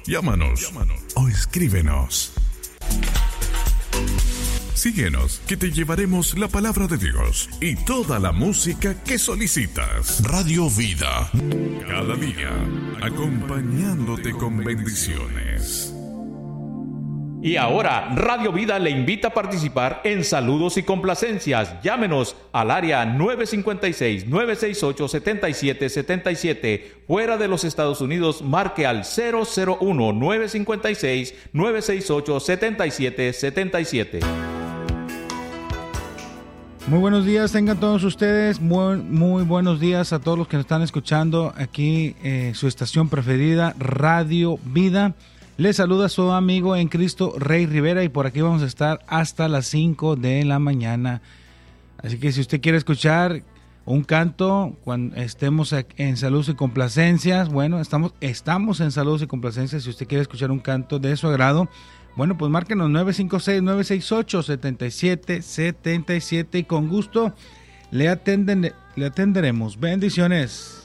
Llámanos o escríbenos. Síguenos, que te llevaremos la palabra de Dios y toda la música que solicitas. Radio Vida, cada día, acompañándote con bendiciones. Y ahora, Radio Vida le invita a participar en saludos y complacencias. Llámenos al área 956-968-7777. Fuera de los Estados Unidos, marque al 001-956-968-7777. Muy buenos días, tengan todos ustedes, muy buenos días a todos los que nos están escuchando aquí, su estación preferida, Radio Vida. Les saluda su amigo en Cristo, Rey Rivera, y por aquí vamos a estar hasta las 5 de la mañana. Así que si usted quiere escuchar un canto cuando estemos en Saludos y Complacencias, bueno, estamos en Saludos y Complacencias. Si usted quiere escuchar un canto de su agrado, bueno, pues márquenos 956-968-7777 y con gusto le atenderemos. Bendiciones.